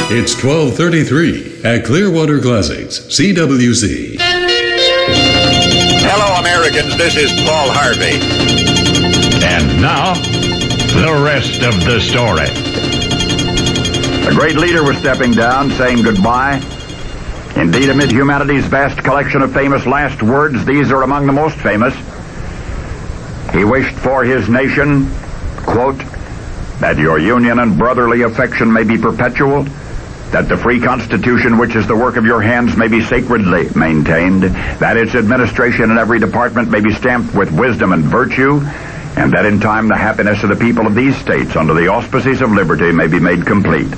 It's 12:33 at Clearwater Classics, CWC. Hello, Americans. This is Paul Harvey. And now, the rest of the story. A great leader was stepping down, saying goodbye. Indeed, amid humanity's vast collection of famous last words, these are among the most famous. He wished for his nation, quote, that your union and brotherly affection may be perpetual, that the free Constitution, which is the work of your hands, may be sacredly maintained, that its administration in every department may be stamped with wisdom and virtue, and that in time the happiness of the people of these states under the auspices of liberty may be made complete.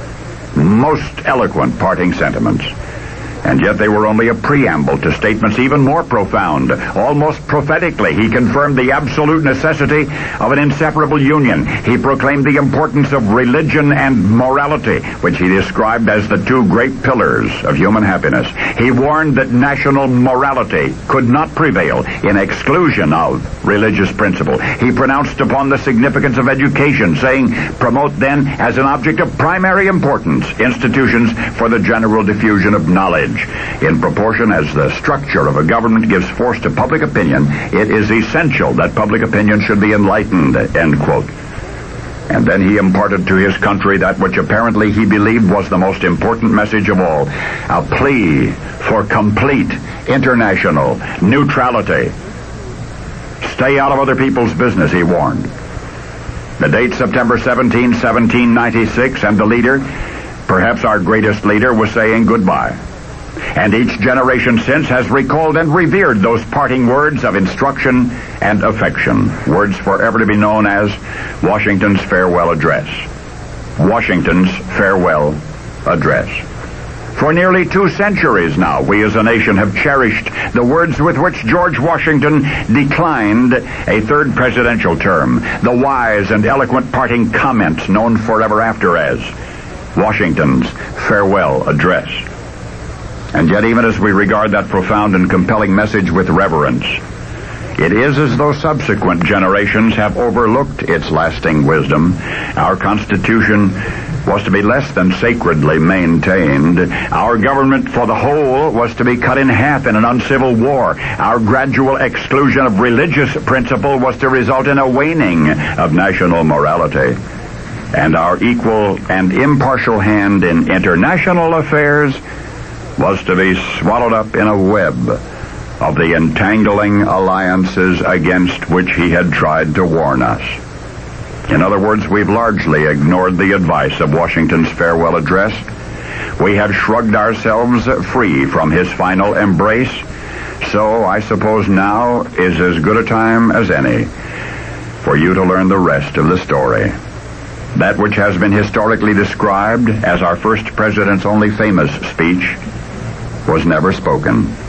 Most eloquent parting sentiments. And yet they were only a preamble to statements even more profound. Almost prophetically, he confirmed the absolute necessity of an inseparable union. He proclaimed the importance of religion and morality, which he described as the two great pillars of human happiness. He warned that national morality could not prevail in exclusion of religious principle. He pronounced upon the significance of education, saying, promote then as an object of primary importance institutions for the general diffusion of knowledge. In proportion as the structure of a government gives force to public opinion, it is essential that public opinion should be enlightened, end quote. And then he imparted to his country that which apparently he believed was the most important message of all, a plea for complete international neutrality. Stay out of other people's business, he warned. The date, September 17, 1796, and the leader, perhaps our greatest leader, was saying goodbye. And each generation since has recalled and revered those parting words of instruction and affection, words forever to be known as Washington's farewell address. Washington's farewell address. For nearly 2 centuries now, we as a nation have cherished the words with which George Washington declined a third presidential term, the wise and eloquent parting comments known forever after as Washington's farewell address. And yet, even as we regard that profound and compelling message with reverence, it is as though subsequent generations have overlooked its lasting wisdom. Our Constitution was to be less than sacredly maintained. Our government for the whole was to be cut in half in an uncivil war. Our gradual exclusion of religious principle was to result in a waning of national morality. And our equal and impartial hand in international affairs was to be swallowed up in a web of the entangling alliances against which he had tried to warn us. In other words, we've largely ignored the advice of Washington's farewell address. We have shrugged ourselves free from his final embrace. So I suppose now is as good a time as any for you to learn the rest of the story. That which has been historically described as our first president's only famous speech was never spoken.